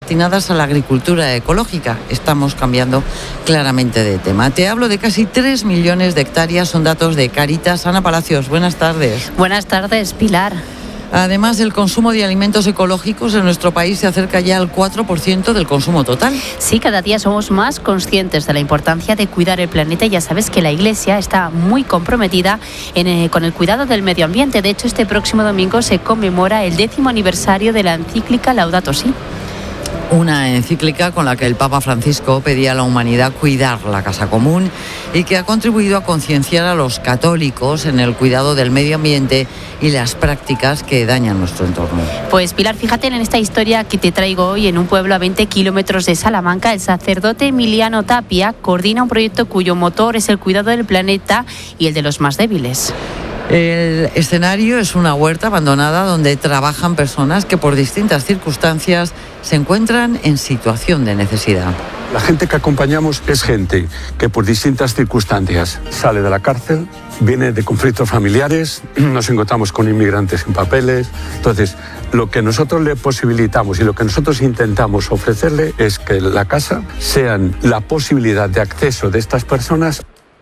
destinadas a la agricultura ecológica. Estamos cambiando claramente de tema. Te hablo de casi 3 millones de hectáreas, son datos de Cáritas. Ana Palacios, buenas tardes. Buenas tardes, Pilar. Además, el consumo de alimentos ecológicos en nuestro país se acerca ya al 4% del consumo total. Sí, cada día somos más conscientes de la importancia de cuidar el planeta. Ya sabes que la Iglesia está muy comprometida con el cuidado del medio ambiente. De hecho, este próximo domingo se conmemora el 10º aniversario de la encíclica Laudato Si. Una encíclica con la que el Papa Francisco pedía a la humanidad cuidar la casa común y que ha contribuido a concienciar a los católicos en el cuidado del medio ambiente y las prácticas que dañan nuestro entorno. Pues Pilar, fíjate en esta historia que te traigo hoy. En un pueblo a 20 kilómetros de Salamanca, el sacerdote Emiliano Tapia coordina un proyecto cuyo motor es el cuidado del planeta y el de los más débiles. El escenario es una huerta abandonada donde trabajan personas que por distintas circunstancias se encuentran en situación de necesidad. La gente que acompañamos es gente que por distintas circunstancias sale de la cárcel, viene de conflictos familiares, nos encontramos con inmigrantes sin papeles. Entonces, lo que nosotros le posibilitamos y lo que nosotros intentamos ofrecerle es que la casa sean la posibilidad de acceso de estas personas.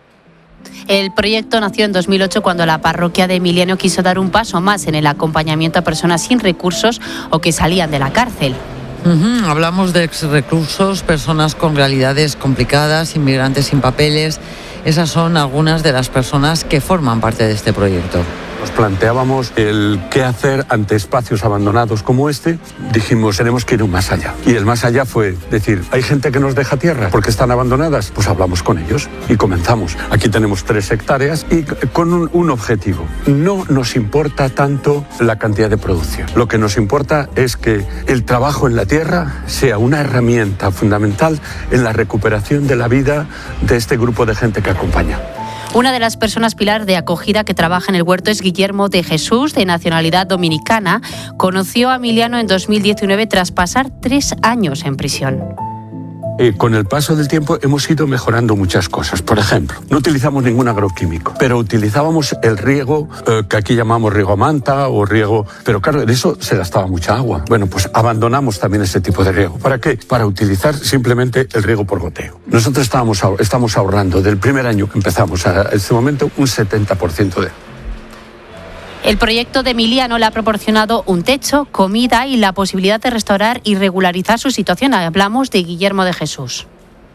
El proyecto nació en 2008 cuando la parroquia de Emiliano quiso dar un paso más en el acompañamiento a personas sin recursos o que salían de la cárcel. Hablamos de exreclusos, personas con realidades complicadas, inmigrantes sin papeles. Esas son algunas de las personas que forman parte de este proyecto. Nos planteábamos el qué hacer ante espacios abandonados como este. Dijimos, tenemos que ir un más allá. Y el más allá fue decir, ¿hay gente que nos deja tierra porque están abandonadas? Pues hablamos con ellos y comenzamos. Aquí tenemos 3 hectáreas y con un objetivo. No nos importa tanto la cantidad de producción. Lo que nos importa es que el trabajo en la tierra sea una herramienta fundamental en la recuperación de la vida de este grupo de gente que acompaña. Una de las personas pilar de acogida que trabaja en el huerto es Guillermo de Jesús, de nacionalidad dominicana. Conoció a Emiliano en 2019 tras pasar 3 años en prisión. Con el paso del tiempo hemos ido mejorando muchas cosas. Por ejemplo, no utilizamos ningún agroquímico, pero utilizábamos el riego que aquí llamamos riego a manta o riego... Pero claro, de eso se gastaba mucha agua. Bueno, pues abandonamos también ese tipo de riego. ¿Para qué? Para utilizar simplemente el riego por goteo. Nosotros estamos ahorrando del primer año que empezamos a este momento un 70% de... El proyecto de Emiliano le ha proporcionado un techo, comida y la posibilidad de restaurar y regularizar su situación. Hablamos de Guillermo de Jesús.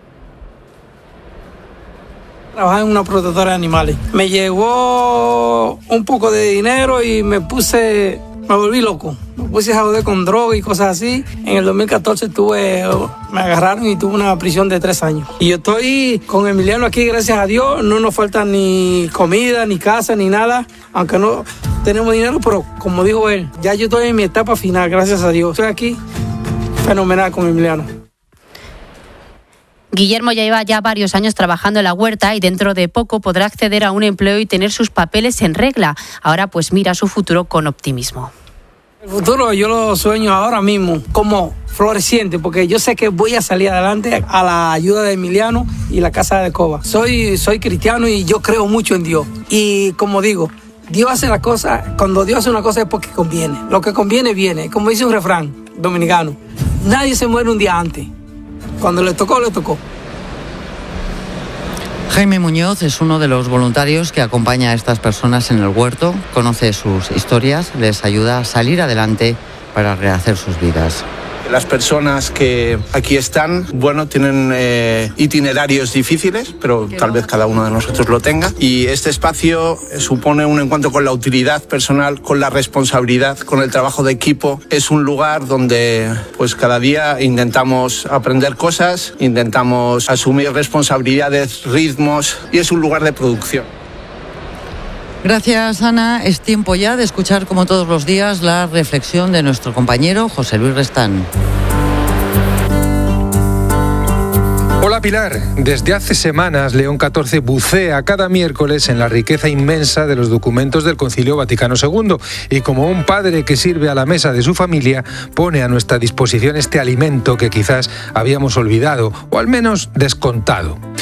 Trabajaba en una protectora de animales. Me llegó un poco de dinero y me volví loco. Me puse a joder con droga y cosas así. En el 2014 me agarraron y tuve una prisión de 3 años. Y yo estoy con Emiliano aquí, gracias a Dios. No nos falta ni comida, ni casa, ni nada. Aunque no tenemos dinero, pero como dijo él, ya yo estoy en mi etapa final, gracias a Dios. Estoy aquí fenomenal con Emiliano. Guillermo ya lleva varios años trabajando en la huerta y dentro de poco podrá acceder a un empleo y tener sus papeles en regla. Ahora pues mira su futuro con optimismo. El futuro yo lo sueño ahora mismo como floreciente, porque yo sé que voy a salir adelante a la ayuda de Emiliano y la Casa de Coba. Soy cristiano y yo creo mucho en Dios. Y como digo, Dios hace la cosa, cuando Dios hace una cosa es porque conviene. Lo que conviene viene. Como dice un refrán dominicano, nadie se muere un día antes. Cuando le tocó, le tocó. Jaime Muñoz es uno de los voluntarios que acompaña a estas personas en el huerto, conoce sus historias, les ayuda a salir adelante para rehacer sus vidas. Las personas que aquí están, bueno, tienen itinerarios difíciles, pero tal vez cada uno de nosotros lo tenga. Y este espacio supone un encuentro con la utilidad personal, con la responsabilidad, con el trabajo de equipo. Es un lugar donde pues cada día intentamos aprender cosas, intentamos asumir responsabilidades, ritmos, y es un lugar de producción. Gracias, Ana. Es tiempo ya de escuchar, como todos los días, la reflexión de nuestro compañero José Luis Restán. Hola Pilar, desde hace semanas León XIV bucea cada miércoles en la riqueza inmensa de los documentos del Concilio Vaticano II y como un padre que sirve a la mesa de su familia pone a nuestra disposición este alimento que quizás habíamos olvidado o al menos descontado.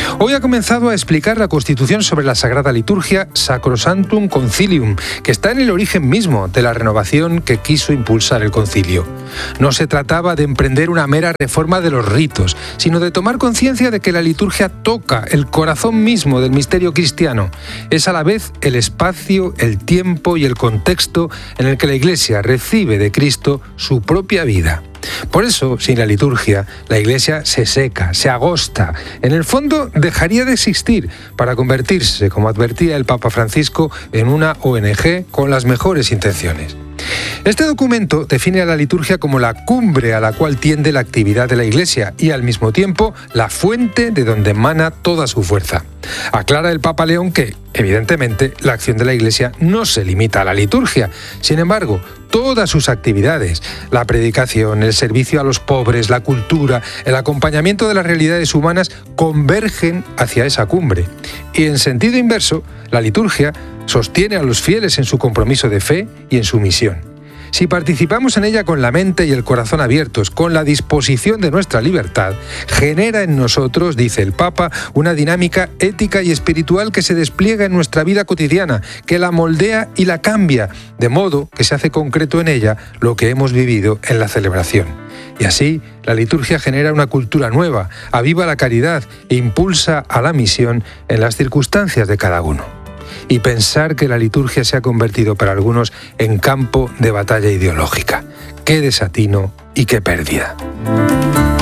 Hoy ha comenzado a explicar la Constitución sobre la Sagrada Liturgia Sacrosanctum Concilium, que está en el origen mismo de la renovación que quiso impulsar el concilio. No se trataba de emprender una mera reforma de los ritos, sino de tomar conciencia de que la liturgia toca el corazón mismo del misterio cristiano. Es a la vez el espacio, el tiempo y el contexto en el que la Iglesia recibe de Cristo su propia vida. Por eso, sin la liturgia, la Iglesia se seca, se agosta. En el fondo, dejaría de existir para convertirse, como advertía el Papa Francisco, en una ONG con las mejores intenciones. Este documento define a la liturgia como la cumbre a la cual tiende la actividad de la Iglesia y, al mismo tiempo, la fuente de donde emana toda su fuerza. Aclara el Papa León que, evidentemente, la acción de la Iglesia no se limita a la liturgia. Sin embargo, todas sus actividades, la predicación, el servicio a los pobres, la cultura, el acompañamiento de las realidades humanas, convergen hacia esa cumbre. Y en sentido inverso, la liturgia sostiene a los fieles en su compromiso de fe y en su misión. Si participamos en ella con la mente y el corazón abiertos, con la disposición de nuestra libertad, genera en nosotros, dice el Papa, una dinámica ética y espiritual que se despliega en nuestra vida cotidiana, que la moldea y la cambia, de modo que se hace concreto en ella lo que hemos vivido en la celebración. Y así, la liturgia genera una cultura nueva, aviva la caridad e impulsa a la misión en las circunstancias de cada uno. Y pensar que la liturgia se ha convertido para algunos en campo de batalla ideológica. ¡Qué desatino y qué pérdida!